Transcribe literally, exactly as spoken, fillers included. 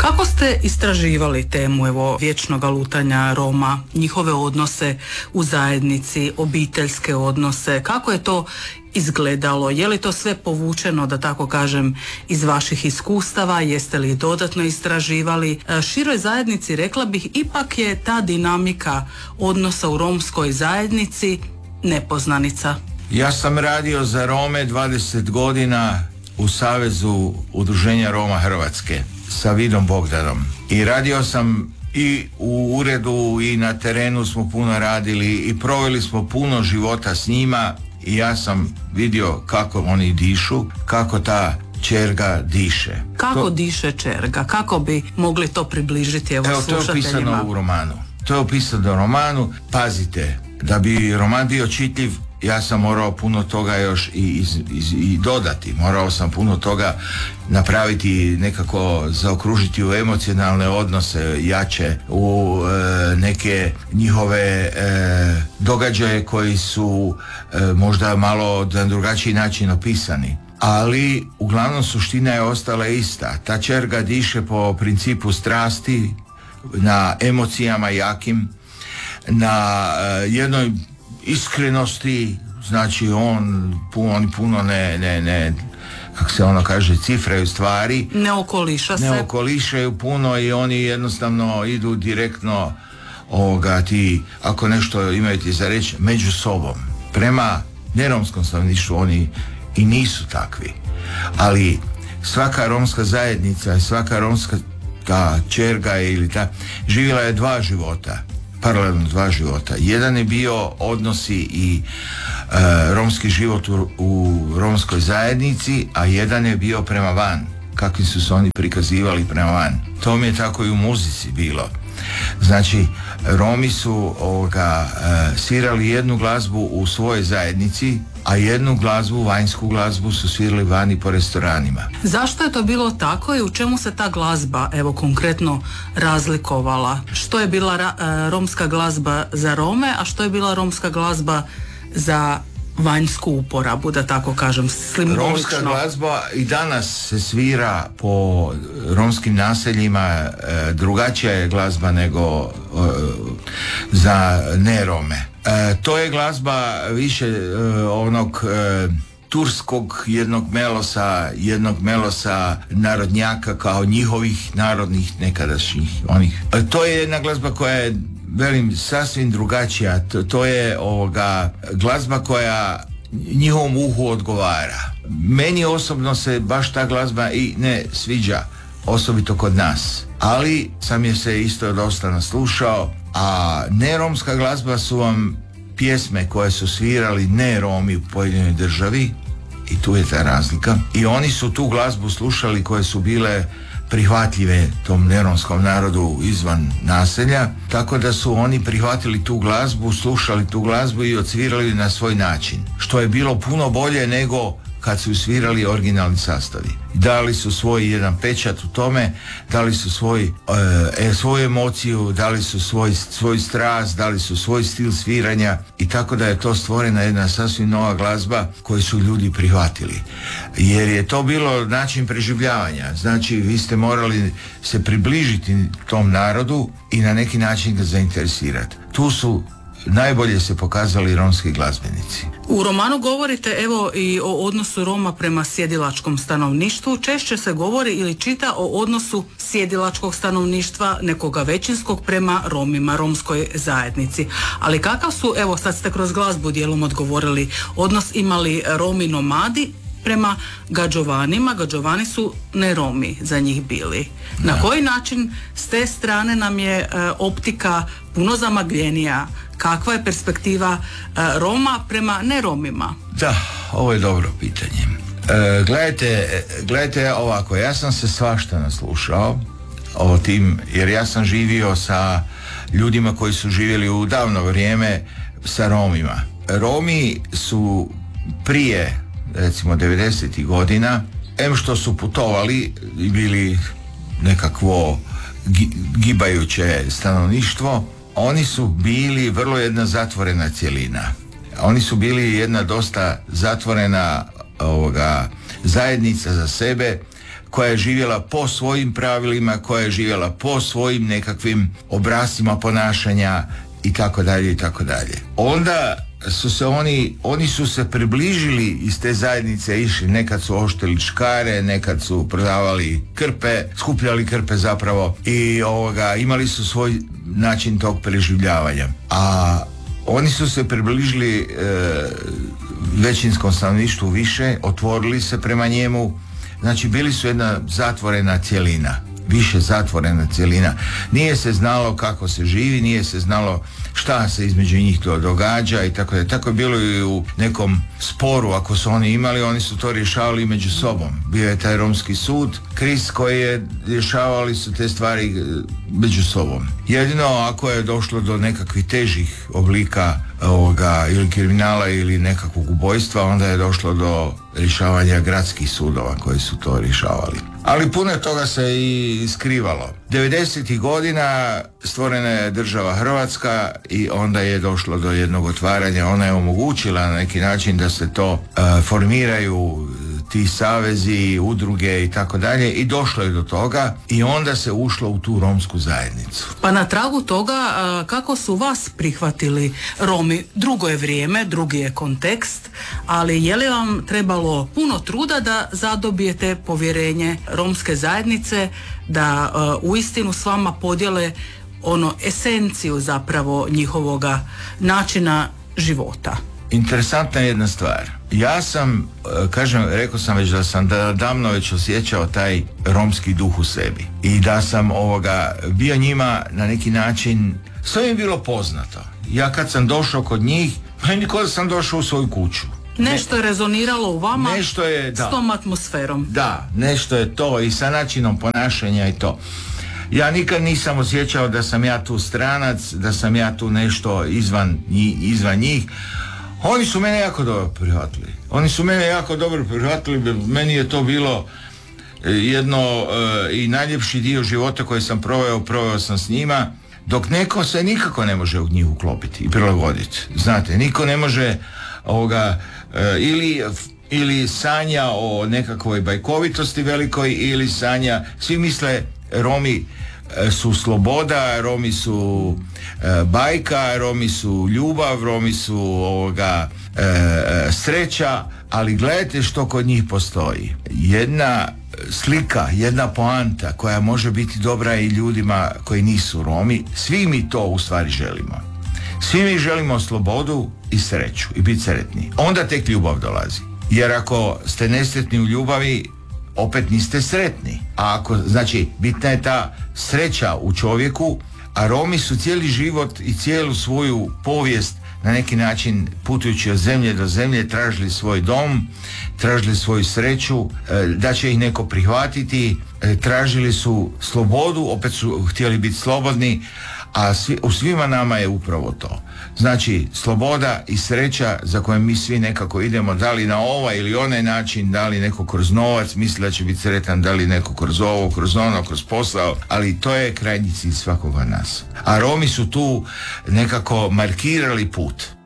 Kako ste istraživali temu evo vječnog lutanja Roma, njihove odnose u zajednici, obiteljske odnose, kako je to izgledalo? Je li to sve povučeno, da tako kažem, iz vaših iskustava? Jeste li dodatno istraživali? Široj zajednici, rekla bih, ipak je ta dinamika odnosa u romskoj zajednici nepoznanica. Ja sam radio za Rome dvadeset godina u Savezu udruženja Roma Hrvatske sa Vidom Bogdanom. I radio sam i u uredu i na terenu smo puno radili i proveli smo puno života s njima i ja sam vidio kako oni dišu, kako ta čerga diše. Kako to, diše čerga? Kako bi mogli to približiti evo, evo slušateljima? To je opisano u romanu. To je opisano u romanu. Pazite, da bi roman bio čitljiv, ja sam morao puno toga još i, i, i dodati. Morao sam puno toga napraviti, nekako zaokružiti u emocionalne odnose jače, u e, neke njihove e, događaje koji su e, možda malo na drugačiji način opisani. Ali uglavnom suština je ostala ista. Ta čerga diše po principu strasti, na emocijama jakim, na e, jednoj iskrenosti, znači on puno, oni puno ne, ne, ne, kako se ono kaže, cifraju stvari. Ne okoliša se. Ne okolišaju puno i oni jednostavno idu direktno ovoga, ti, ako nešto imaju ti za reći, među sobom. Prema neromskom stanovništvu oni i nisu takvi. Ali svaka romska zajednica, svaka romska ta čerga ili ta, živjela je dva života. Paralelno dva života. Jedan je bio odnosi i e, romski život u, u romskoj zajednici, a jedan je bio prema van. Kakvi su se oni prikazivali prema van. To mi je tako i u muzici bilo. Znači, Romi su ovoga, e, svirali jednu glazbu u svojoj zajednici, a jednu glazbu, vanjsku glazbu, su svirali vani po restoranima. Zašto je to bilo tako i u čemu se ta glazba, evo, konkretno razlikovala? Što je bila ra, e, romska glazba za Rome, a što je bila romska glazba za vanjsku uporabu, da tako kažem, simbolično? Romska glazba i danas se svira po romskim naseljima, e, drugačija je glazba nego e, za ne Rome. E, to je glazba više e, onog e, turskog jednog melosa, jednog melosa narodnjaka kao njihovih narodnih nekadašnjih onih. E, to je jedna glazba koja je, velim, sasvim drugačija. To, to je ovoga glazba koja njihovom uhu odgovara. Meni osobno se baš ta glazba i ne sviđa, osobito kod nas. Ali sam je se isto dosta naslušao, a neromska glazba su vam pjesme koje su svirali ne Romi u pojedinoj državi i tu je ta razlika. I oni su tu glazbu slušali koje su bile prihvatljive tom neromskom narodu izvan naselja, tako da su oni prihvatili tu glazbu, slušali tu glazbu i odsvirali na svoj način, što je bilo puno bolje nego kad su svirali originalni sastavi. Dali su svoj jedan pečat u tome, dali su svoj, e, svoju emociju, dali su svoj, svoj strast, dali su svoj stil sviranja i tako da je to stvorena jedna sasvim nova glazba koju su ljudi prihvatili. Jer je to bilo način preživljavanja. Znači, vi ste morali se približiti tom narodu i na neki način ga zainteresirati. Tu su najbolje se pokazali romski glazbenici. U romanu govorite evo i o odnosu Roma prema sjedilačkom stanovništvu. Češće se govori ili čita o odnosu sjedilačkog stanovništva, nekoga većinskog, prema Romima, romskoj zajednici. Ali kakav su, evo sad ste kroz glazbu dijelom odgovorili, odnos imali Romi nomadi prema Gađovanima? Gađovani su ne Romi za njih bili. Na da. koji način s te strane nam je e, optika puno zamagljenija? Kakva je perspektiva e, Roma prema ne Romima? Da, ovo je dobro pitanje. E, gledajte, gledajte ovako, ja sam se svašta naslušao o tim, jer ja sam živio sa ljudima koji su živjeli u davno vrijeme sa Romima. Romi su prije, recimo, devedesetih godina, em što su putovali i bili nekakvo gibajuće stanovništvo, oni su bili vrlo jedna zatvorena cjelina. Oni su bili jedna dosta zatvorena ovoga, zajednica za sebe, koja je živjela po svojim pravilima, koja je živjela po svojim nekakvim obrascima ponašanja i tako dalje i tako dalje. Onda su se oni, oni su se približili iz te zajednice, išli, nekad su oštili škare, nekad su prodavali krpe, skupljali krpe zapravo i ovoga, imali su svoj način tog preživljavanja. A oni su se približili e, većinskom stanovništvu više, otvorili se prema njemu, znači bili su jedna zatvorena cjelina, više zatvorena cjelina. Nije se znalo kako se živi, nije se znalo šta se između njih to događa i tako da. Tako je bilo i u nekom sporu, ako su oni imali, oni su to rješavali među sobom. Bio je taj romski sud, Kris koji je rješavali su te stvari među sobom. Jedino ako je došlo do nekakvih težih oblika ovoga, ili kriminala ili nekakvog ubojstva, onda je došlo do rješavanja gradskih sudova koji su to rješavali. Ali puno toga se i skrivalo. devedesetih godina stvorena je država Hrvatska i onda je došlo do jednog otvaranja. Ona je omogućila na neki način da se to uh, formiraju ti savezi, udruge i tako dalje, i došlo je do toga i onda se ušlo u tu romsku zajednicu. Pa na tragu toga, kako su vas prihvatili Romi? Drugo je vrijeme, drugi je kontekst, ali je li vam trebalo puno truda da zadobijete povjerenje romske zajednice, da uh, uistinu s vama podijele ono esenciju zapravo njihovoga načina života? Interesantna je jedna stvar. Ja sam, kažem, rekao sam već da sam da davno već osjećao taj romski duh u sebi i da sam ovoga bio njima na neki način, sve mi je bilo poznato. Ja kad sam došao kod njih, meni kao da sam došao u svoju kuću. Nešto je rezoniralo u vama, nešto je, da, s tom atmosferom. Da, nešto je to i sa načinom ponašanja i to. Ja nikad nisam osjećao da sam ja tu stranac, da sam ja tu nešto izvan, izvan njih. Oni su mene jako dobro prihvatili. Oni su mene jako dobro prihvatili. Meni je to bilo jedno e, i najljepši dio života koji sam proveo, proveo sam s njima, dok neko se nikako ne može u njih uklopiti i prilagoditi. Znate, niko ne može ovoga, e, ili, ili sanja o nekakvoj bajkovitosti velikoj, ili sanja, svi misle Romi su sloboda, Romi su e, bajka, Romi su ljubav, Romi su ovoga, e, sreća, ali gledajte što kod njih postoji. Jedna slika, jedna poanta koja može biti dobra i ljudima koji nisu Romi, svi mi to u stvari želimo. Svi mi želimo slobodu i sreću i biti sretni. Onda tek ljubav dolazi. Jer ako ste nesretni u ljubavi, opet niste sretni. A ako, znači, bitna je ta sreća u čovjeku, a Romi su cijeli život i cijelu svoju povijest na neki način putujući od zemlje do zemlje tražili svoj dom, tražili svoju sreću, da će ih neko prihvatiti, tražili su slobodu, opet su htjeli biti slobodni, a svi, u svima nama je upravo to. Znači, sloboda i sreća za koje mi svi nekako idemo, da li na ovaj ili onaj način, da li neko kroz novac misli da će biti sretan, da li neko kroz ovo, kroz ono, kroz posao, ali to je krajnji cilj svakoga nas. A Romi su tu nekako markirali put.